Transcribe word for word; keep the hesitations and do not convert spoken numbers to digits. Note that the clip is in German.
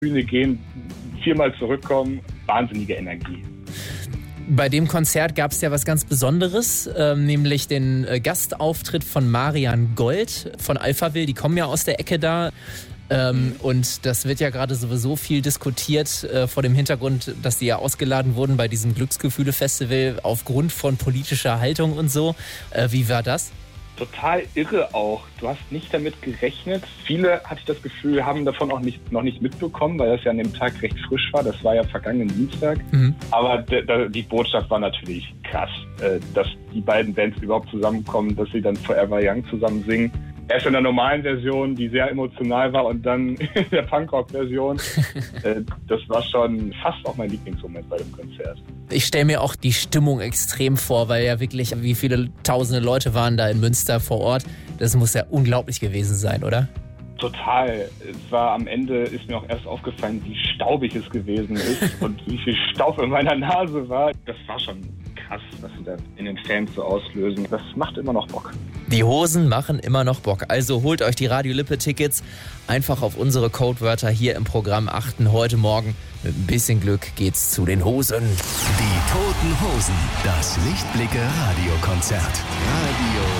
Bühne gehen, viermal zurückkommen, wahnsinnige Energie. Bei dem Konzert gab es ja was ganz Besonderes, ähm, nämlich den äh, Gastauftritt von Marian Gold von Alphaville. Die kommen ja aus der Ecke da. Ähm, und das wird ja gerade sowieso viel diskutiert äh, vor dem Hintergrund, dass die ja ausgeladen wurden bei diesem Glücksgefühle-Festival aufgrund von politischer Haltung und so. Äh, wie war das? Total irre auch. Du hast nicht damit gerechnet. Viele, hatte ich das Gefühl, haben davon auch nicht, noch nicht mitbekommen, weil das ja an dem Tag recht frisch war. Das war ja vergangenen Dienstag. Mhm. Aber de, de, die Botschaft war natürlich krass, äh, dass die beiden Bands überhaupt zusammenkommen, dass sie dann Forever Young zusammen singen. Erst in der normalen Version, die sehr emotional war, und dann in der Punkrock-Version. äh, das war schon fast auch mein Lieblingsmoment bei dem Konzert. Ich stelle mir auch die Stimmung extrem vor, weil ja wirklich, wie viele tausende Leute waren da in Münster vor Ort. Das muss ja unglaublich gewesen sein, oder? Total. Es war am Ende, ist mir auch erst aufgefallen, wie staubig es gewesen ist und wie viel Staub in meiner Nase war. Das war schon krass, was sie da in den Fans so auslösen. Das macht immer noch Bock. Die Hosen machen immer noch Bock. Also holt euch die Radio Lippe Tickets. Einfach auf unsere Codewörter hier im Programm achten. Heute Morgen mit ein bisschen Glück geht's zu den Hosen. Die Toten Hosen. Das Lichtblicke Radiokonzert. Radio